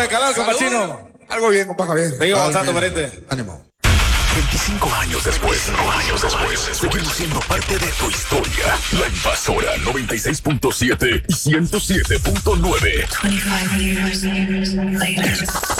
Calal, compachino. Algo bien, compa Javier. Sigue avanzando, pariente. Ánimo. 25 años después, seguimos siendo parte de tu historia. La Invasora 96.7 y 107.9. 25 years later.